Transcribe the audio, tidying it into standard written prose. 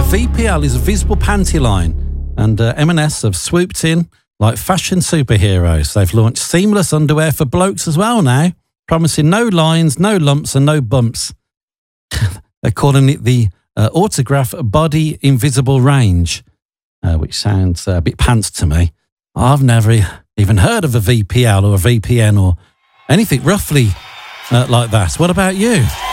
VPL is a visible panty line, and M&S have swooped in like fashion superheroes. They've launched seamless underwear for blokes as well now, promising no lines, no lumps and no bumps. They're calling it the Autograph Body Invisible Range, which sounds a bit pants to me. I've never even heard of a VPL or a VPN or anything roughly like that. What about you?